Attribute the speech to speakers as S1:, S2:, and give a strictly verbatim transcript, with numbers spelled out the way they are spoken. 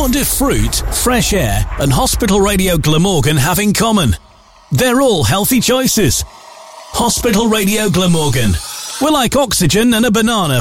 S1: What do fruit, fresh air and Hospital Radio Glamorgan have in common? They're all healthy choices. Hospital Radio Glamorgan. We're like oxygen and a banana